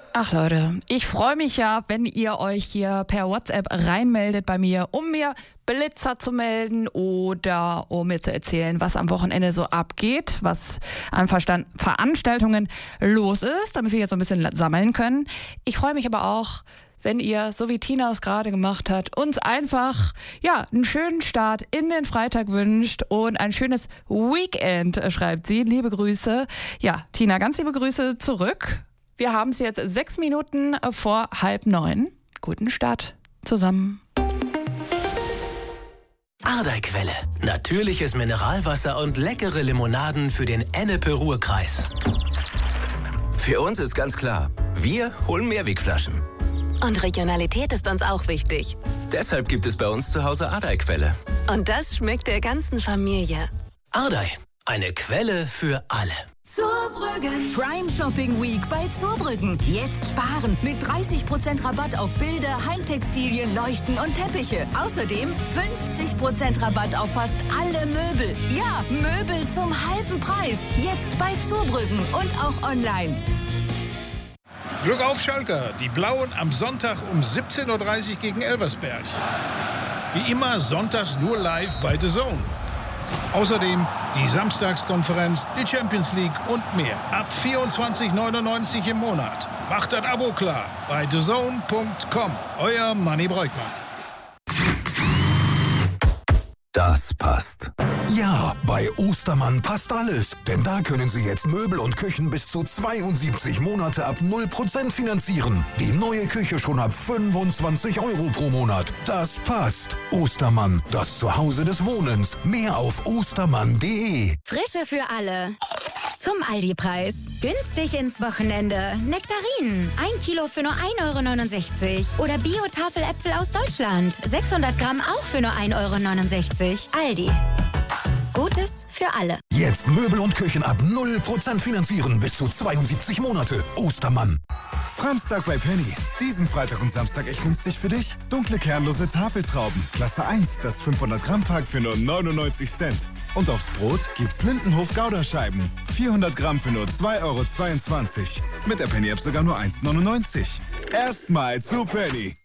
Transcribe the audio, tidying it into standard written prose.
Ach Leute, ich freue mich ja, wenn ihr euch hier per WhatsApp reinmeldet bei mir, um mir Blitzer zu melden oder um mir zu erzählen, was am Wochenende so abgeht, was an Veranstaltungen los ist, damit wir jetzt so ein bisschen sammeln können. Ich freue mich aber auch, wenn ihr, so wie Tina es gerade gemacht hat, uns einfach einen schönen Start in den Freitag wünscht und ein schönes Weekend, schreibt sie. Liebe Grüße. Ja, Tina, ganz liebe Grüße zurück. Wir haben es jetzt 6 Minuten vor 8:30. Guten Start zusammen. Ardei-Quelle. Natürliches Mineralwasser und leckere Limonaden für den Ennepe-Ruhr-Kreis. Für uns ist ganz klar, wir holen Mehrwegflaschen. Und Regionalität ist uns auch wichtig. Deshalb gibt es bei uns zu Hause Ardei-Quelle. Und das schmeckt der ganzen Familie. Ardei, eine Quelle für alle. Zurbrüggen. Prime Shopping Week bei Zurbrüggen. Jetzt sparen mit 30% Rabatt auf Bilder, Heimtextilien, Leuchten und Teppiche. Außerdem 50% Rabatt auf fast alle Möbel. Ja, Möbel zum halben Preis. Jetzt bei Zurbrüggen und auch online. Glück auf, Schalker. Die Blauen am Sonntag um 17:30 Uhr gegen Elversberg. Wie immer sonntags nur live bei The Zone. Außerdem die Samstagskonferenz, die Champions League und mehr. Ab 24,99 € im Monat. Macht das Abo klar bei thezone.com. Euer Manni Breukmann. Das passt. Ja, bei Ostermann passt alles. Denn da können Sie jetzt Möbel und Küchen bis zu 72 Monate ab 0% finanzieren. Die neue Küche schon ab 25 € pro Monat. Das passt. Ostermann, das Zuhause des Wohnens. Mehr auf ostermann.de. Frische für alle. Zum Aldi-Preis. Günstig ins Wochenende. Nektarinen. 1 Kilo für nur 1,69 €. Oder Bio-Tafeläpfel aus Deutschland. 600 Gramm auch für nur 1,69 €. Aldi. Gutes für alle. Jetzt Möbel und Küchen ab 0% finanzieren bis zu 72 Monate. Ostermann. Samstag bei Penny. Diesen Freitag und Samstag echt günstig für dich. Dunkle kernlose Tafeltrauben. Klasse 1, das 500 Gramm Pack für nur 99 Cent. Und aufs Brot gibt's Lindenhof Gouda-Scheiben. 400 Gramm für nur 2,22 €. Mit der Penny-App sogar nur 1,99 €. Erstmal zu Penny.